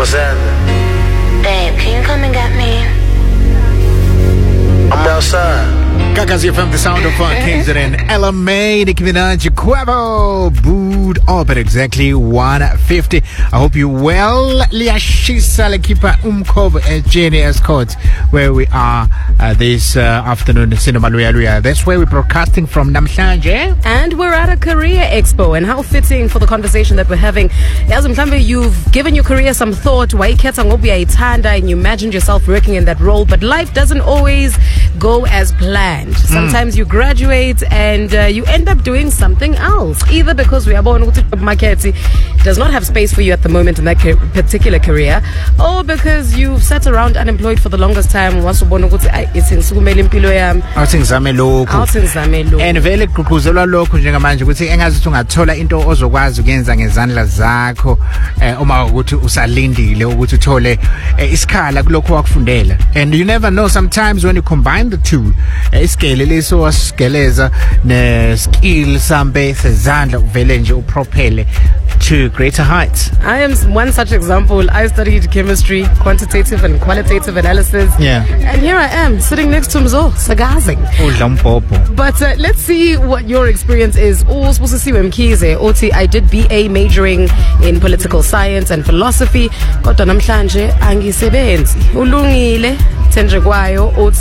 What's happening? Babe, can you come and get me? I'm outside. Gaga's FM, the sound of KZN. Ella May, Nicki Minaj, Quavo, booed up at exactly 1:50. I hope you well. Liashisa Lekipa Umkov at JNS Court, where we are this afternoon. Cinema Luya. That's where we're broadcasting from Namhlanje. And we're at a career expo, and how fitting for the conversation that we're having. As you've given your career some thought, and you imagined yourself working in that role, but life doesn't always go as planned. Sometimes you graduate and you end up doing something else, either because we are born market does not have space for you at the moment in that particular career, or because you've sat around unemployed for the longest time. And vele kugqugquzelwa lokho njengamanje ukuthi engazithi ungathola into ozokwazi ukuyenza ngezandla zakho uma ukuthi usalindile ukuthi uthole isikhala kulokho wakufundela. And you never know, sometimes when you combine the two, iskele leso wasigeleza ne skill sambe sezandla uvele nje upropele to greater heights. I am one such example. I studied chemistry, quantitative and qualitative analysis. Yeah. And here I am sitting next to Mzo Sagazing. But let's see what your experience is. Supposed to see Mkize Oti. I did BA majoring in political science and philosophy. Kodwa namhlanje angisebenzi. Ulungile Tendrekwayo